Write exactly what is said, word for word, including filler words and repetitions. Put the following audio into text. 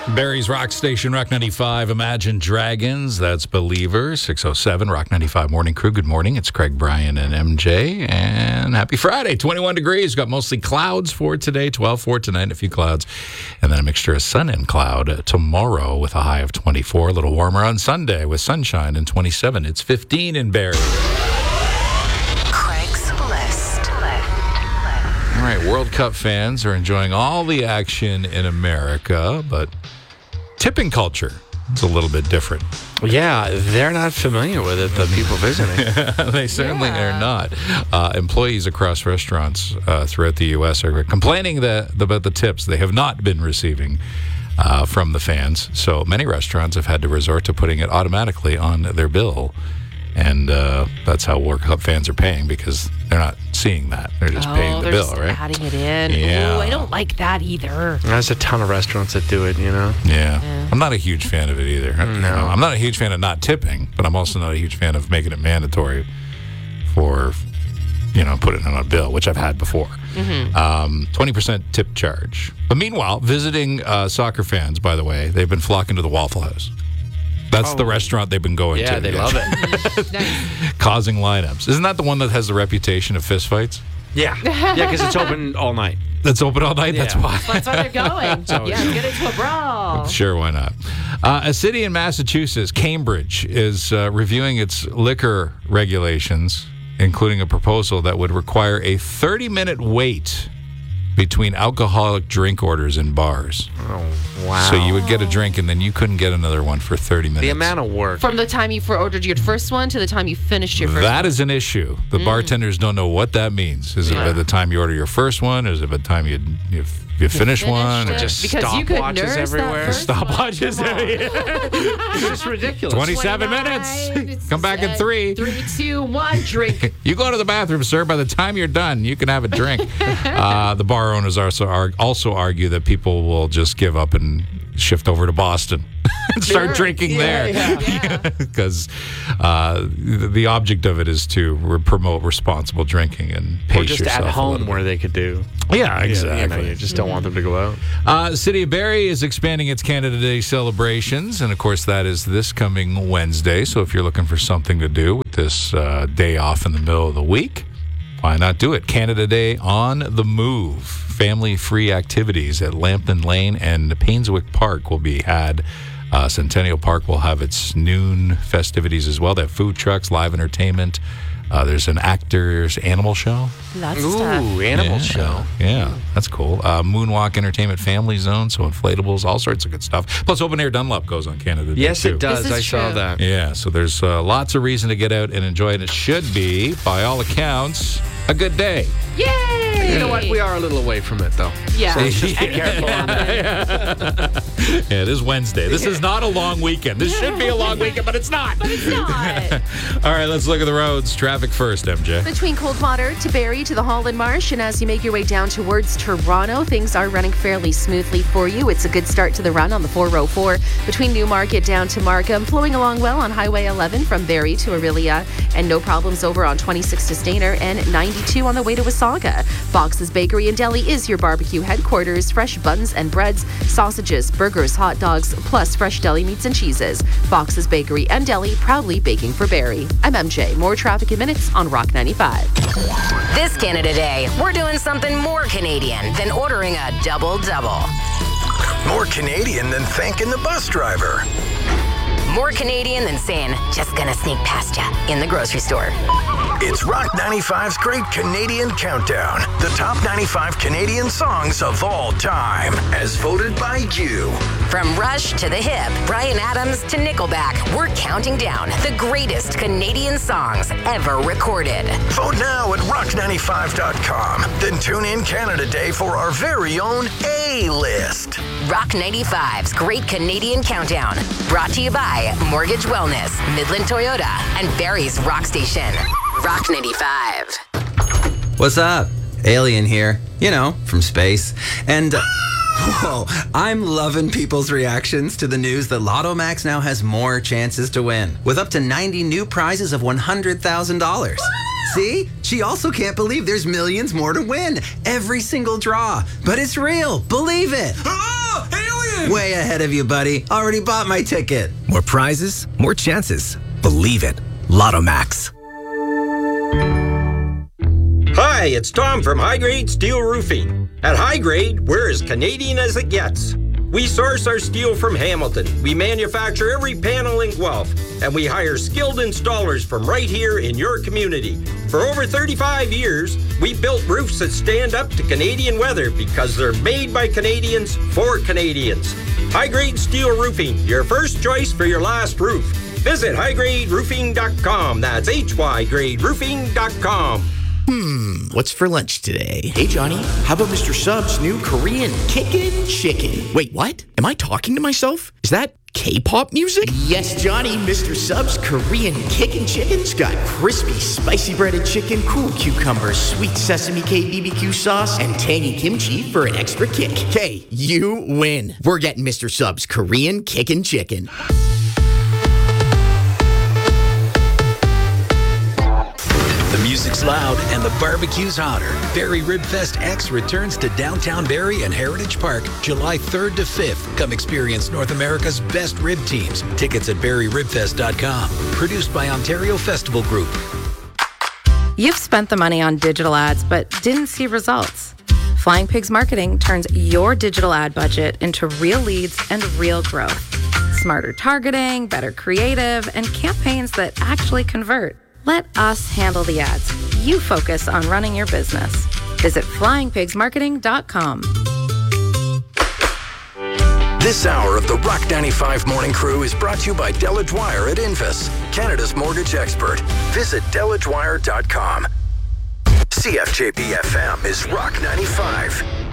Barry's Rock Station, Rock ninety-five, Imagine Dragons. That's Believer, six oh seven, Rock ninety-five Morning Crew. Good morning. It's Craig, Brian, and M J. And happy Friday. twenty-one degrees. Got mostly clouds for today. twelve for tonight, a few clouds. And then a mixture of sun and cloud tomorrow with a high of twenty-four. A little warmer on Sunday with sunshine and twenty-seven. It's fifteen in Barry. All right, World Cup fans are enjoying all the action in America, but tipping culture is a little bit different. Yeah, they're not familiar with it, the people visiting. They certainly Yeah. are not. Uh, employees across restaurants uh, throughout the U S are complaining that, about the tips they have not been receiving uh, from the fans. So many restaurants have had to resort to putting it automatically on their bill. And uh, that's how World Cup fans are paying, because they're not seeing that. They're just oh, paying the they're bill, just right? adding it in. Yeah. Ooh, I don't like that either. There's a ton of restaurants that do it, you know? Yeah. Yeah. I'm not a huge fan of it either. You know, I'm not a huge fan of not tipping, but I'm also not a huge fan of making it mandatory for, you know, putting it on a bill, which I've had before. Mm-hmm. Um, twenty percent tip charge. But meanwhile, visiting uh, soccer fans, by the way, they've been flocking to the Waffle House. That's Oh. the restaurant they've been going Yeah, to. they love it. Nice. Causing lineups. Isn't that the one that has the reputation of fistfights? Yeah. Yeah, because it's open all night. That's open all night? That's Yeah. why. That's why they're going. always Yeah, get into a brawl. Sure, why not? Uh, a city in Massachusetts, Cambridge, is uh, reviewing its liquor regulations, including a proposal that would require a thirty-minute wait between alcoholic drink orders in bars. Oh, wow. So you would get a drink, and then you couldn't get another one for thirty minutes. The amount of work. From the time you for ordered your first one to the time you finished your first That one. is an issue. The bartenders don't know what that means. Is it by the time you order your first one? Or is it by the time you you, you finish one? finished Or it. just because you could stopwatches nurse everywhere. that first stopwatches? It's just ridiculous. twenty-seven twenty-nine, minutes. Come back in uh, three. Three, two, one, drink. You go to the bathroom, sir. By the time you're done, you can have a drink. uh, the bar owners also are, also argue that people will just give up and shift over to Boston and start Sure. drinking there. Yeah. Because uh, the, the object of it is to re- promote responsible drinking and pace Or just yourself at a home little where bit. they could do. Yeah, You exactly. know, you just don't want them to go out. Uh, the City of Barrie is expanding its Canada Day celebrations, and of course that is this coming Wednesday. So if you're looking for something to do with this uh, day off in the middle of the week, why not do it? Canada Day on the Move. Family-free activities at Lambton Lane and Painswick Park will be had. Uh, Centennial Park will have its noon festivities as well. They have food trucks, live entertainment. Uh, there's an actors animal show. Lots of stuff. Ooh, animal Yeah. show. Yeah, that's cool. Uh, Moonwalk Entertainment Family Zone, so inflatables, all sorts of good stuff. Plus, Open Air Dunlop goes on Canada Day, Yes, too. it does. This is I saw true. that. Yeah, so there's uh, lots of reason to get out and enjoy it. It should be, by all accounts, a good day. Yay! You know what? We are a little away from it, though. Yeah. So just be careful on that. Yeah, it is Wednesday. This is not a long weekend. This should be a long weekend, but it's not. But it's not. All right, let's look at the roads. Traffic first, M J. Between Coldwater to Barrie to the Holland Marsh, and as you make your way down towards Toronto, things are running fairly smoothly for you. It's a good start to the run on the four oh four between Newmarket down to Markham, flowing along well on Highway eleven from Barrie to Aurelia, and no problems over on twenty-six to Stainer and ninety-two on the way to Wasaga. Fox's Bakery and Deli is your barbecue headquarters. Fresh buns and breads, sausages, burgers, hot dogs, plus fresh deli meats and cheeses. Fox's Bakery and Deli, proudly baking for Barrie. I'm M J. More traffic in minutes on Rock ninety-five. This Canada Day, we're doing something more Canadian than ordering a double-double. More Canadian than thanking the bus driver. More Canadian than saying, just gonna sneak past ya in the grocery store. It's Rock ninety-five's Great Canadian Countdown. The top ninety-five Canadian songs of all time, as voted by you. From Rush to The Hip, Bryan Adams to Nickelback, we're counting down the greatest Canadian songs ever recorded. Vote now at rock ninety-five dot com. Then tune in Canada Day for our very own A-list. Rock ninety-five's Great Canadian Countdown, brought to you by Mortgage Wellness, Midland Toyota, and Barrie's Rock Station. Rock ninety-five. What's up? Alien here. You know, from space. And, uh, whoa, I'm loving people's reactions to the news that Lotto Max now has more chances to win, with up to ninety new prizes of one hundred thousand dollars. See? She also can't believe there's millions more to win. Every single draw. But it's real. Believe it. Oh, alien! Way ahead of you, buddy. Already bought my ticket. More prizes, more chances. Believe it. Lotto Max. Hi, it's Tom from High Grade Steel Roofing. At High Grade, we're as Canadian as it gets. We source our steel from Hamilton. We manufacture every panel in Guelph, and we hire skilled installers from right here in your community. For over thirty-five years, we built roofs that stand up to Canadian weather because they're made by Canadians for Canadians. High Grade Steel Roofing, your first choice for your last roof. Visit high grade roofing dot com. That's H Y grade roofing dot com. Hmm, what's for lunch today? Hey, Johnny, how about Mister Sub's new Korean Kickin' Chicken? Wait, what? Am I talking to myself? Is that K-pop music? Yes, Johnny, Mister Sub's Korean Kickin' Chicken's got crispy, spicy breaded chicken, cool cucumbers, sweet sesame K B B Q sauce, and tangy kimchi for an extra kick. Okay, you win. We're getting Mister Sub's Korean Kickin' Chicken. The music's loud and the barbecue's hotter. Barrie Rib Fest X returns to downtown Barrie and Heritage Park July third to fifth. Come experience North America's best rib teams. Tickets at barrie rib fest dot com. Produced by Ontario Festival Group. You've spent the money on digital ads but didn't see results. Flying Pigs Marketing turns your digital ad budget into real leads and real growth. Smarter targeting, better creative, and campaigns that actually convert. Let us handle the ads. You focus on running your business. Visit flying pigs marketing dot com. This hour of the Rock ninety-five Morning Crew is brought to you by Della Dwyer at Invis, Canada's mortgage expert. Visit della dwyer dot com. C F J P F M is Rock ninety-five.